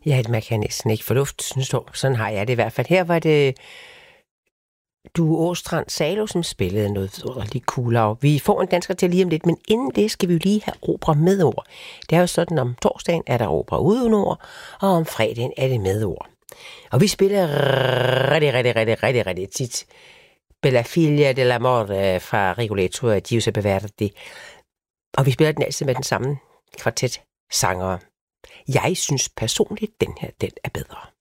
Ja, det kan jeg næsten ikke forluft, synes du. Sådan har jeg det i hvert fald. Her var det Due Åstrand Salo, som spillede noget rigtig cool af. Vi får en dansker til lige om lidt, men inden det skal vi jo lige have opera med ord. Det er jo sådan, om torsdagen er der opera uden ord, og om fredagen er det med ord. Og vi spiller rigtig tit Bella Figlia dell'amore fra Rigoletto af Giuseppe Verdi. Og vi spiller den altid med den samme kvartet sangere. Jeg synes personligt, den her, den er bedre.